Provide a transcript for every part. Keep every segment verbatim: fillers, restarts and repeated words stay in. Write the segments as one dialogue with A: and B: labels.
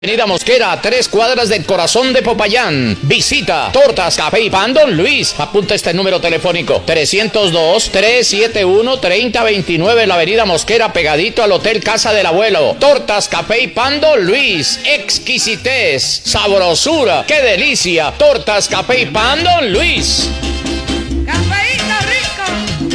A: Avenida Mosquera, a tres cuadras del corazón de Popayán. Visita Tortas Café y Pan Don Luis. Apunta este número telefónico: trescientos dos, trescientos setenta y uno, treinta veintinueve, la Avenida Mosquera, pegadito al Hotel Casa del Abuelo. Tortas Café y Pan Don Luis. Exquisitez, sabrosura, qué delicia. Tortas Café y Pan Don Luis.
B: ¡Cafeíto rico!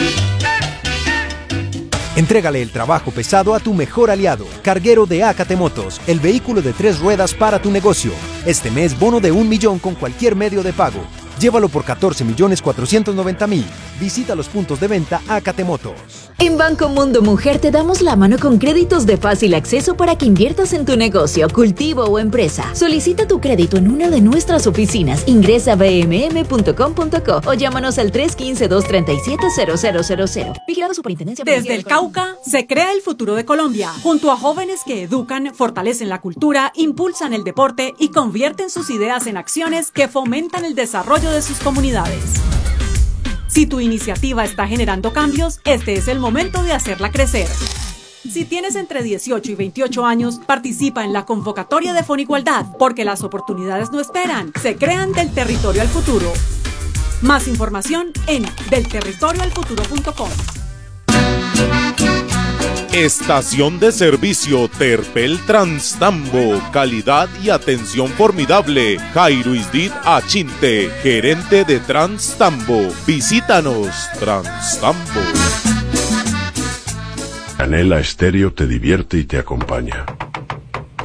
C: Entrégale el trabajo pesado a tu mejor aliado, Carguero de Acate Motos, el vehículo de tres ruedas para tu negocio. Este mes, bono de un millón con cualquier medio de pago. Llévalo por catorce millones cuatrocientos noventa mil. Visita los puntos de venta Acate Motos.
D: En Banco Mundo Mujer te damos la mano con créditos de fácil acceso para que inviertas en tu negocio, cultivo o empresa. Solicita tu crédito en una de nuestras oficinas. Ingresa a b m m punto com punto co o llámanos al tres uno cinco, dos tres siete, cero cero cero cero. Vigilado Superintendencia.
E: Desde el Cauca se crea el futuro de Colombia, junto a jóvenes que educan, fortalecen la cultura, impulsan el deporte y convierten sus ideas en acciones que fomentan el desarrollo de sus comunidades. Si tu iniciativa está generando cambios, este es el momento de hacerla crecer. Si tienes entre dieciocho y veintiocho años, participa en la convocatoria de Fonigualdad, porque las oportunidades no esperan, se crean del territorio al futuro. Más información en del territorio al futuro punto com.
F: Estación de servicio Terpel Transtambo, calidad y atención formidable. Jairo Isdit Achinte, gerente de Transtambo. Visítanos, Transtambo.
G: Canela Estéreo te divierte y te acompaña.